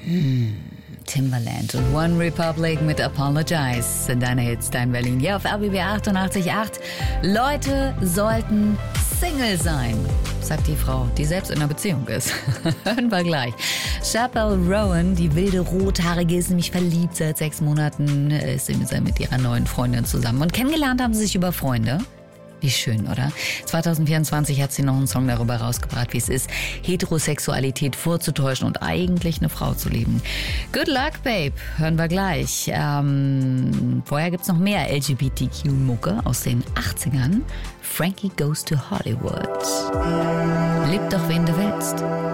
Timbaland und One Republic mit Apologize sind deine Hits, dein Berlin. Ja, auf RBB 88.8. Leute sollten Single sein, sagt die Frau, die selbst in einer Beziehung ist. Hören wir gleich. Chappell Rowan, die wilde Rothaarige, ist nämlich verliebt seit 6 Monaten, ist sie mit ihrer neuen Freundin zusammen. Und kennengelernt haben sie sich über Freunde. Wie schön, oder? 2024 hat sie noch einen Song darüber rausgebracht, wie es ist, Heterosexualität vorzutäuschen und eigentlich eine Frau zu lieben. Good luck, Babe. Hören wir gleich. Vorher gibt's noch mehr LGBTQ-Mucke aus den 80ern. Frankie Goes to Hollywood. Lieb doch, wen du willst.